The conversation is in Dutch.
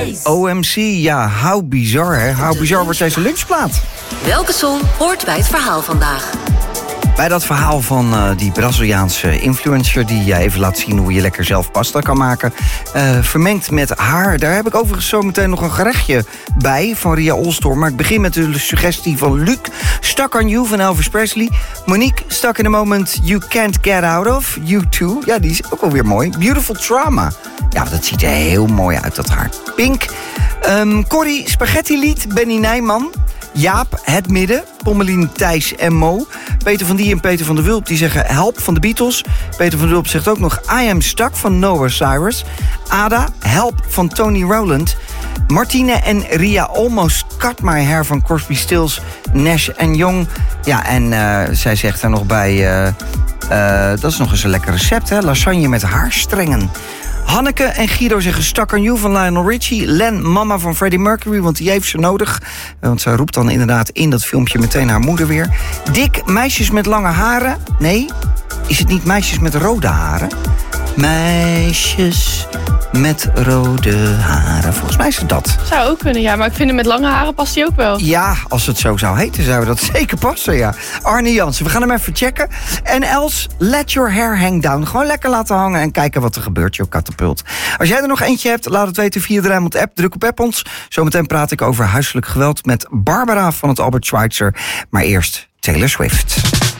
Space. OMC, ja, how bizar, hè? How bizar wordt deze lunchplaat. Welke song hoort bij het verhaal vandaag? Bij dat verhaal van die Braziliaanse influencer die even laat zien hoe je lekker zelf pasta kan maken. Vermengd met haar. Daar heb ik overigens zo meteen nog een gerechtje bij van Ria Olstor. Maar ik begin met de suggestie van Luc. Stuck on You van Elvis Presley. Monique, Stuck in a Moment You Can't Get Out of. You Too. Ja, die is ook wel weer mooi. Beautiful Trauma. Ja, dat ziet er heel mooi uit, dat haar. Pink. Corrie, Spaghetti Lied. Benny Nijman. Jaap, Het Midden, Pommelien, Thijs en Mo. Peter van Die en Peter van der Wulp die zeggen Help van de Beatles. Peter van der Wulp zegt ook nog I Am Stuck van Noah Cyrus. Ada, Help van Tony Rowland. Martine en Ria Almost Cut My Hair van Crosby, Stills, Nash en Young. Ja, en zij zegt er nog bij... dat is nog eens een lekker recept, hè? Lasagne met haarstrengen. Hanneke en Guido zeggen Stuck on You van Lionel Richie. Len, mama van Freddie Mercury, want die heeft ze nodig. Want zij roept dan inderdaad in dat filmpje meteen haar moeder weer. Dick, Meisjes met lange haren. Nee, is het niet Meisjes met rode haren? Meisjes met rode haren. Volgens mij is het dat. Zou ook kunnen, ja. Maar ik vind hem met lange haren past hij ook wel. Ja, als het zo zou heten, zou dat zeker passen, ja. Arne Jansen, we gaan hem even checken. En Els, Let Your Hair Hang Down. Gewoon lekker laten hangen en kijken wat er gebeurt, joh, katapult. Als jij er nog eentje hebt, laat het weten via de Rijnmond app. Druk op app ons. Zometeen praat ik over huiselijk geweld met Barbara van het Albert Schweitzer. Maar eerst Taylor Swift.